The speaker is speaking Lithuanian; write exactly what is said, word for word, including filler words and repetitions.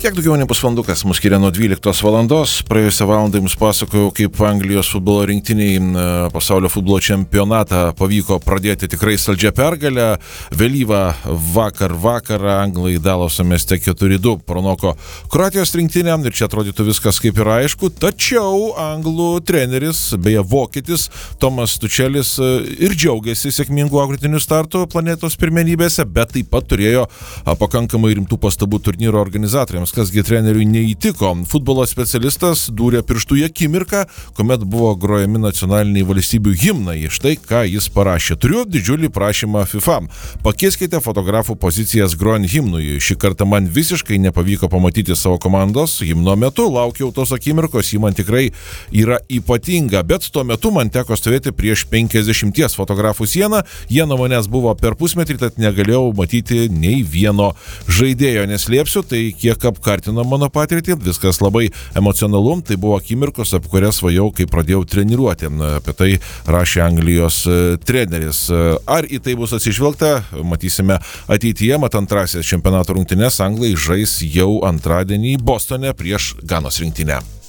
Kiek daugiau nei pusvalandukas mus skiria nuo dvyliktos valandos. Praėjusią valandą jums pasakojau, kaip Anglijos futbolo rinktiniai pasaulio futbolo čempionatą pavyko pradėti tikrai saldžia pergalę. Vėlyvą vakar vakarą anglai Dalaso mieste keturi du pranoko Kroatijos rinktinę ir čia atrodytų viskas kaip ir aišku. Tačiau anglų treneris, beje vokietis Tomas Tuchelis ir džiaugiasi sėkmingų auklėtinių startų planetos pirmenybėse, bet taip pat turėjo pakankamai rimtų pastabų turnyro organizatoriams. Kasgi treneriui neįtiko. Futbolo specialistas dūrė pirštų į akimirką, kuomet buvo grojami nacionaliniai valstybių himnai. Štai ką jis parašė. Turiu didžiulį prašymą FIFA. Pakeiskite fotografų pozicijas grojant himnui. Šį kartą man visiškai nepavyko pamatyti savo komandos himno metu. Laukiau tos akimirkos, ji man tikrai yra ypatinga. Bet tuo metu man teko stovėti prieš penkiasdešimties fotografų sieną. Jie nuo manęs buvo per pusmetrį, tad negalėjau matyti nei vieno žaidėjo. Neslėpsiu, tai kiek apkartino mano patirtį, viskas labai emocionalu, tai buvo akimirkos, apie kurias svajau, kai pradėjau treniruoti. Apie tai rašė Anglijos treneris. Ar į tai bus atsižvelgta, matysime ateityje. Mat antrasis čempionato rungtynes anglai žais jau antradienį Bostone prieš Ganos rinktinę.